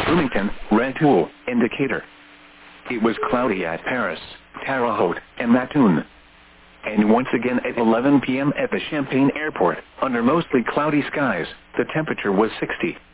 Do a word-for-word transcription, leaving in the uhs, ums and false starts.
Bloomington, red tool, indicator. It was cloudy at Paris, Terre Haute, and Mattoon. And once again at eleven p m at the Champaign Airport, under mostly cloudy skies, the temperature was sixty.